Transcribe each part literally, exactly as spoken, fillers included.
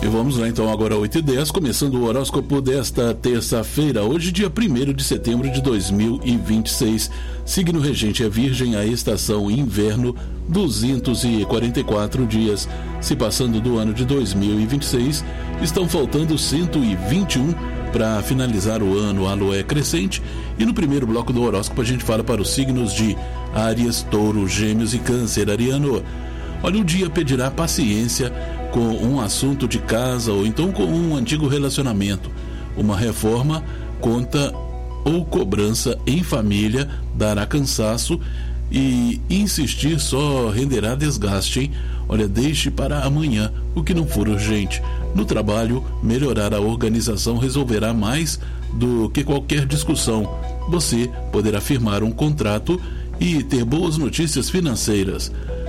E vamos lá então agora oito e dez, começando o horóscopo desta terça-feira, hoje dia primeiro de setembro de dois mil e vinte e seis. Signo regente é Virgem, a estação inverno, duzentos e quarenta e quatro dias. Se passando do ano de dois mil e vinte e seis, estão faltando cento e vinte e um para finalizar o ano. A lua é crescente e no primeiro bloco do horóscopo a gente fala para os signos de Áries, Touro, Gêmeos e Câncer. Ariano, olha, o dia pedirá paciência com um assunto de casa ou então com um antigo relacionamento. Uma reforma, conta ou cobrança em família dará cansaço e insistir só renderá desgaste, hein? Olha, deixe para amanhã o que não for urgente. No trabalho, melhorar a organização resolverá mais do que qualquer discussão. Você poderá firmar um contrato e ter boas notícias financeiras.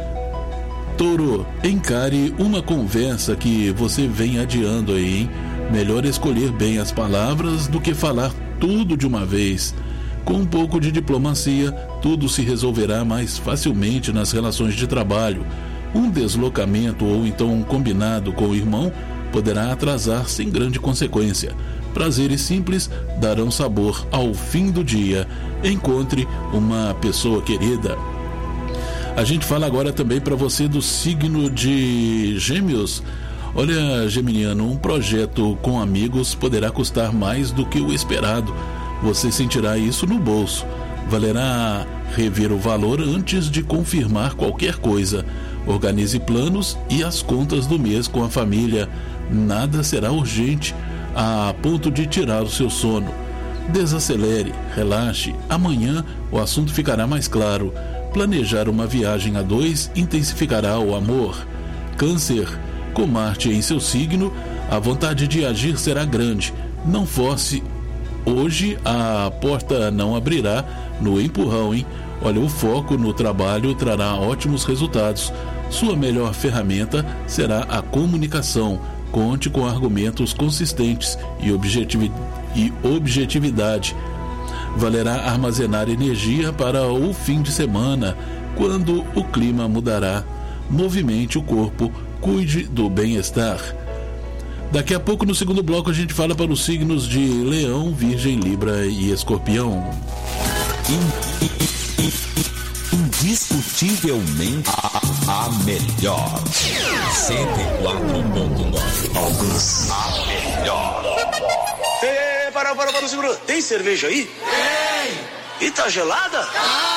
Touro, encare uma conversa que você vem adiando aí, hein? Melhor escolher bem as palavras do que falar tudo de uma vez. Com um pouco de diplomacia, tudo se resolverá mais facilmente nas relações de trabalho. Um deslocamento ou então um combinado com o irmão poderá atrasar sem grande consequência. Prazeres simples darão sabor ao fim do dia. Encontre uma pessoa querida. A gente fala agora também para você do signo de Gêmeos. Olha, geminiano, um projeto com amigos poderá custar mais do que o esperado. Você sentirá isso no bolso. Valerá rever o valor antes de confirmar qualquer coisa. Organize planos e as contas do mês com a família. Nada será urgente a ponto de tirar o seu sono. Desacelere, relaxe. Amanhã o assunto ficará mais claro. Planejar uma viagem a dois intensificará o amor. Câncer, com Marte em seu signo, a vontade de agir será grande. Não force. Hoje a porta não abrirá no empurrão, hein? Olha, o foco no trabalho trará ótimos resultados. Sua melhor ferramenta será a comunicação. Conte com argumentos consistentes e, objetivi- e objetividade. Valerá armazenar energia para o fim de semana, quando o clima mudará. Movimente o corpo, cuide do bem-estar. Daqui a pouco, no segundo bloco, a gente fala para os signos de Leão, Virgem, Libra e Escorpião. Indiscutivelmente a, a melhor. cento e quatro ponto nove. Talvez a melhor. Ei, para, para, para, segura. Tem cerveja aí? Tem! E tá gelada? Tá!